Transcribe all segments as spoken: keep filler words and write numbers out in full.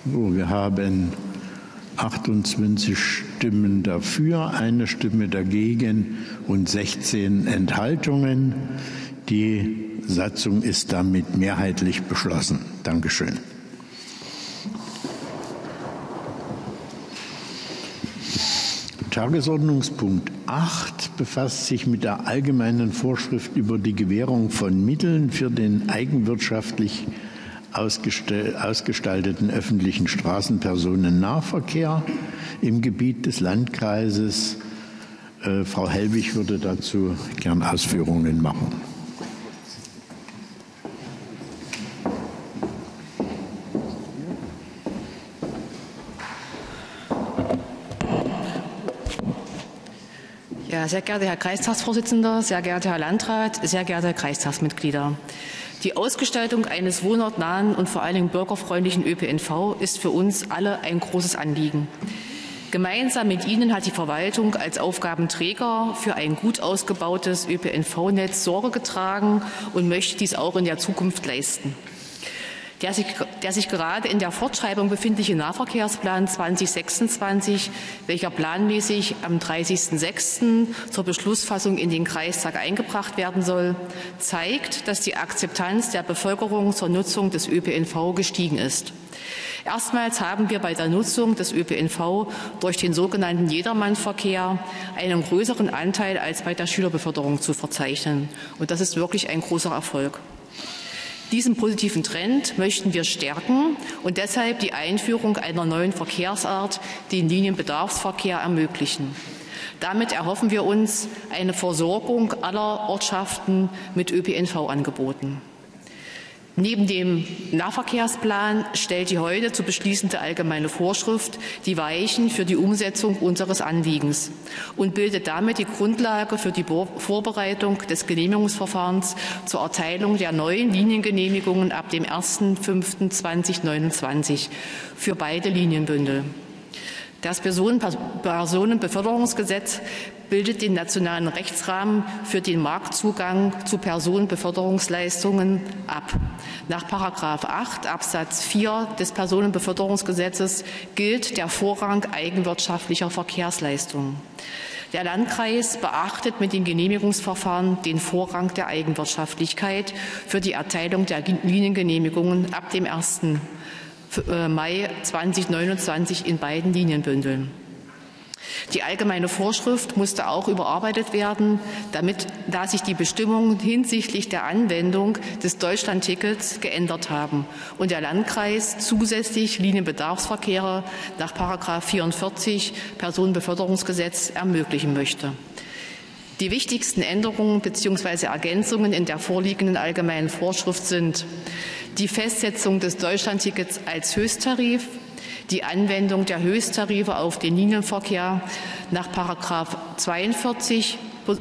So, wir haben achtundzwanzig Stimmen dafür, eine Stimme dagegen und sechzehn Enthaltungen. Die Satzung ist damit mehrheitlich beschlossen. Dankeschön. Tagesordnungspunkt acht befasst sich mit der allgemeinen Vorschrift über die Gewährung von Mitteln für den eigenwirtschaftlich ausgestalteten öffentlichen Straßenpersonennahverkehr im Gebiet des Landkreises. Äh, Frau Helbig würde dazu gern Ausführungen machen. Ja, sehr geehrter Herr Kreistagsvorsitzender, sehr geehrter Herr Landrat, sehr geehrte Kreistagsmitglieder. Die Ausgestaltung eines wohnortnahen und vor allen Dingen bürgerfreundlichen Ö P N V ist für uns alle ein großes Anliegen. Gemeinsam mit Ihnen hat die Verwaltung als Aufgabenträger für ein gut ausgebautes Ö P N V-Netz Sorge getragen und möchte dies auch in der Zukunft leisten. Der sich, der sich gerade in der Fortschreibung befindliche Nahverkehrsplan zweitausendsechsundzwanzig, welcher planmäßig am dreißigsten sechsten zur Beschlussfassung in den Kreistag eingebracht werden soll, zeigt, dass die Akzeptanz der Bevölkerung zur Nutzung des Ö P N V gestiegen ist. Erstmals haben wir bei der Nutzung des Ö P N V durch den sogenannten Jedermannverkehr einen größeren Anteil als bei der Schülerbeförderung zu verzeichnen. Und das ist wirklich ein großer Erfolg. Diesen positiven Trend möchten wir stärken und deshalb die Einführung einer neuen Verkehrsart, den Linienbedarfsverkehr, ermöglichen. Damit erhoffen wir uns eine Versorgung aller Ortschaften mit Ö P N V-Angeboten. Neben dem Nahverkehrsplan stellt die heute zu beschließende allgemeine Vorschrift die Weichen für die Umsetzung unseres Anliegens und bildet damit die Grundlage für die Vorbereitung des Genehmigungsverfahrens zur Erteilung der neuen Liniengenehmigungen ab dem ersten fünften zweitausendneunundzwanzig für beide Linienbündel. Das Personenbeförderungsgesetz bildet den nationalen Rechtsrahmen für den Marktzugang zu Personenbeförderungsleistungen ab. Nach Paragraph acht Absatz vier des Personenbeförderungsgesetzes gilt der Vorrang eigenwirtschaftlicher Verkehrsleistungen. Der Landkreis beachtet mit den Genehmigungsverfahren den Vorrang der Eigenwirtschaftlichkeit für die Erteilung der Liniengenehmigungen ab dem ersten Mai zweitausendneunundzwanzig in beiden Linienbündeln. Die allgemeine Vorschrift musste auch überarbeitet werden, damit, da sich die Bestimmungen hinsichtlich der Anwendung des Deutschlandtickets geändert haben und der Landkreis zusätzlich Linienbedarfsverkehre nach Paragraph vierundvierzig Personenbeförderungsgesetz ermöglichen möchte. Die wichtigsten Änderungen bzw. Ergänzungen in der vorliegenden allgemeinen Vorschrift sind die Festsetzung des Deutschlandtickets als Höchsttarif, die Anwendung der Höchsttarife auf den Linienverkehr nach Paragraph zweiundvierzig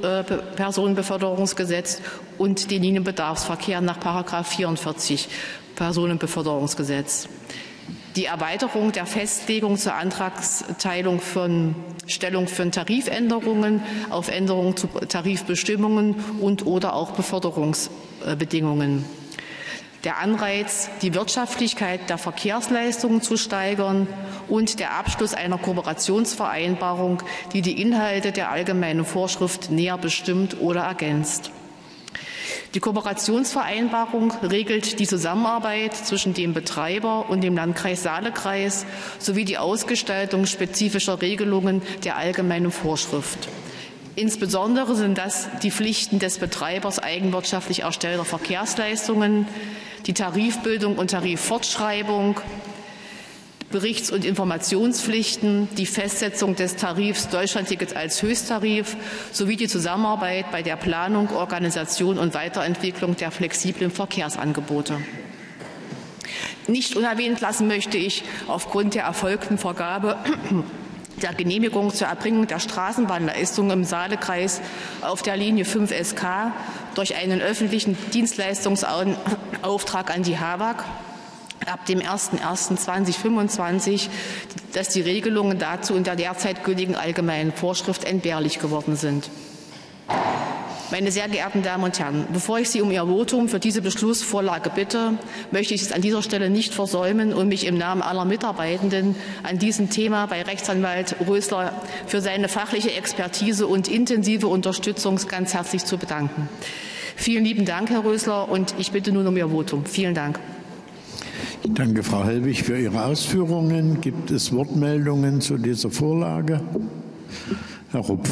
Personenbeförderungsgesetz und den Linienbedarfsverkehr nach Paragraph vierundvierzig Personenbeförderungsgesetz. Die Erweiterung der Festlegung zur Antragsteilung von Stellung von Tarifänderungen auf Änderungen zu Tarifbestimmungen und oder auch Beförderungsbedingungen. Der Anreiz, die Wirtschaftlichkeit der Verkehrsleistungen zu steigern und der Abschluss einer Kooperationsvereinbarung, die die Inhalte der allgemeinen Vorschrift näher bestimmt oder ergänzt. Die Kooperationsvereinbarung regelt die Zusammenarbeit zwischen dem Betreiber und dem Landkreis Saalekreis sowie die Ausgestaltung spezifischer Regelungen der allgemeinen Vorschrift. Insbesondere sind das die Pflichten des Betreibers eigenwirtschaftlich erstellter Verkehrsleistungen, die Tarifbildung und Tariffortschreibung, Berichts- und Informationspflichten, die Festsetzung des Tarifs Deutschlandtickets als Höchsttarif sowie die Zusammenarbeit bei der Planung, Organisation und Weiterentwicklung der flexiblen Verkehrsangebote. Nicht unerwähnt lassen möchte ich aufgrund der erfolgten Vergabe der Genehmigung zur Erbringung der Straßenbahnleistungen im Saalekreis auf der Linie fünf S K durch einen öffentlichen Dienstleistungsauftrag an die H A W A G ab dem ersten ersten zweitausendfünfundzwanzig, dass die Regelungen dazu in der derzeit gültigen allgemeinen Vorschrift entbehrlich geworden sind. Meine sehr geehrten Damen und Herren, bevor ich Sie um Ihr Votum für diese Beschlussvorlage bitte, möchte ich es an dieser Stelle nicht versäumen und mich im Namen aller Mitarbeitenden an diesem Thema bei Rechtsanwalt Rösler für seine fachliche Expertise und intensive Unterstützung ganz herzlich zu bedanken. Vielen lieben Dank, Herr Rösler, und ich bitte nun um Ihr Votum. Vielen Dank. Ich danke Frau Helbig für Ihre Ausführungen. Gibt es Wortmeldungen zu dieser Vorlage? Herr Rupf.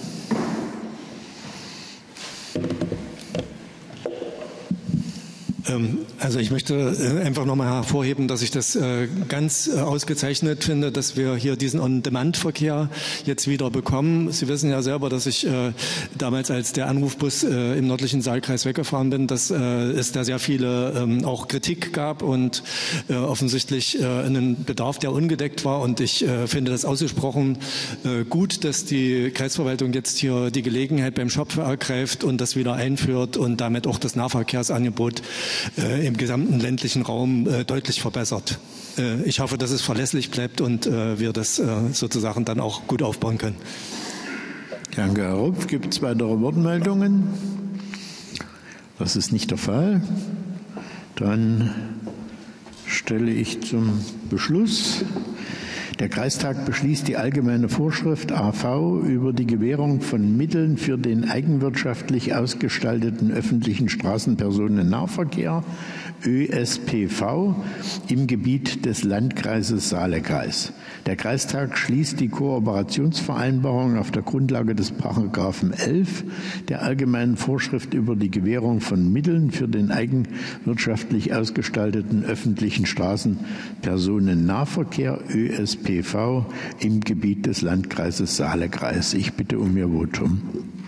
Also ich möchte einfach noch mal hervorheben, dass ich das ganz ausgezeichnet finde, dass wir hier diesen On-Demand-Verkehr jetzt wieder bekommen. Sie wissen ja selber, dass ich damals, als der Anrufbus im nördlichen Saalkreis weggefahren bin, dass es da sehr viele auch Kritik gab und offensichtlich einen Bedarf, der ungedeckt war. Und ich finde das ausgesprochen gut, dass die Kreisverwaltung jetzt hier die Gelegenheit beim Schopfe ergreift und das wieder einführt und damit auch das Nahverkehrsangebot Äh, im gesamten ländlichen Raum äh, deutlich verbessert. Äh, ich hoffe, dass es verlässlich bleibt und äh, wir das äh, sozusagen dann auch gut aufbauen können. Danke, Herr Rupf. Gibt es weitere Wortmeldungen? Das ist nicht der Fall. Dann stelle ich zum Beschluss. Der Kreistag beschließt die allgemeine Vorschrift A V über die Gewährung von Mitteln für den eigenwirtschaftlich ausgestalteten öffentlichen Straßenpersonennahverkehr Ö S P V im Gebiet des Landkreises Saalekreis. Der Kreistag schließt die Kooperationsvereinbarung auf der Grundlage des Paragraphen elf der allgemeinen Vorschrift über die Gewährung von Mitteln für den eigenwirtschaftlich ausgestalteten öffentlichen Straßenpersonennahverkehr Ö S P V im Gebiet des Landkreises Saalekreis. Ich bitte um Ihr Votum.